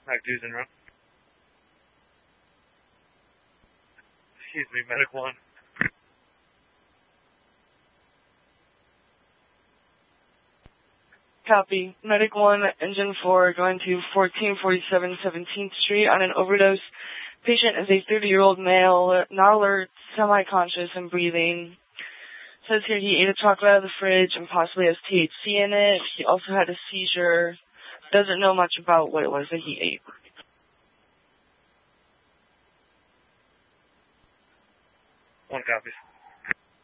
Activities in room. Excuse me, Medic 1. Copy. Medic 1, Engine 4, going to 1447 17th Street on an overdose. Patient is a 30-year-old male, not alert, semi-conscious, and breathing. Says here he ate a chocolate out of the fridge and possibly has THC in it. He also had a seizure. Doesn't know much about what it was that he ate. One copies.